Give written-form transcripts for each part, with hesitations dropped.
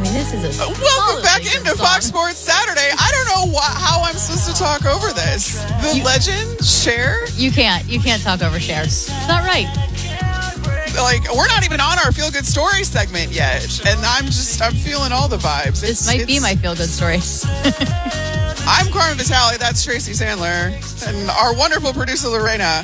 mean, this is a welcome back into Fox Sports Saturday. I don't know how I'm supposed to talk over this. The legend, Cher? You can't talk over Cher. It's not right. Like, we're not even on our feel-good story segment yet. And I'm feeling all the vibes. This might be my feel-good story. I'm Carmen Vitale. That's Tracy Sandler. And our wonderful producer, Lorena,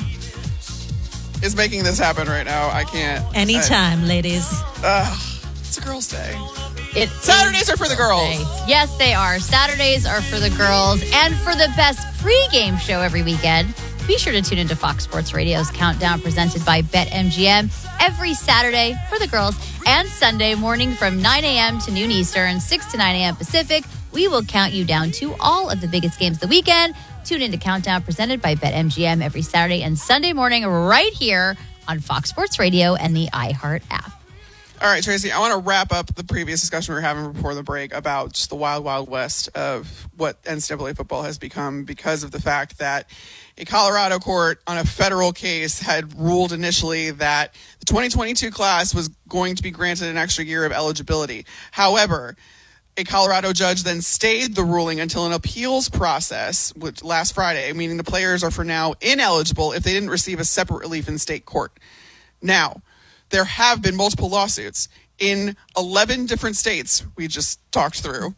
is making this happen right now. I can't. Anytime, ladies. It's a girls' day. Saturdays are for the girls. Yes, they are. Saturdays are for the girls. And for the best pregame show every weekend, be sure to tune into Fox Sports Radio's Countdown presented by BetMGM every Saturday for the girls and Sunday morning from 9 a.m. to noon Eastern, 6 to 9 a.m. Pacific. We will count you down to all of the biggest games of the weekend. Tune into Countdown presented by BetMGM every Saturday and Sunday morning right here on Fox Sports Radio and the iHeart app. All right, Tracy, I want to wrap up the previous discussion we were having before the break about just the wild, wild west of what NCAA football has become because of the fact that a Colorado court on a federal case had ruled initially that the 2022 class was going to be granted an extra year of eligibility. However, a Colorado judge then stayed the ruling until an appeals process, which last Friday, meaning the players are for now ineligible if they didn't receive a separate relief in state court. Now, there have been multiple lawsuits in 11 different states we just talked through.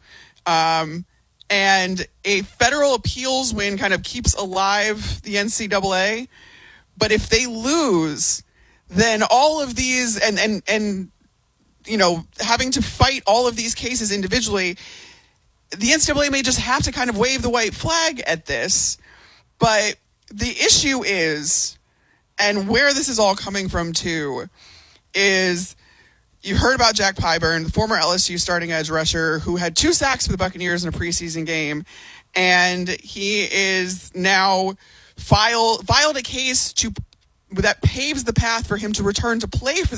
And a federal appeals win kind of keeps alive the NCAA. But if they lose, then all of these and you know, having to fight all of these cases individually, the NCAA may just have to kind of wave the white flag at this. But the issue is, and where this is all coming from too, is you heard about Jack Pyburn, the former LSU starting edge rusher who had 2 sacks for the Buccaneers in a preseason game. And he is now filed a case that paves the path for him to return to play for the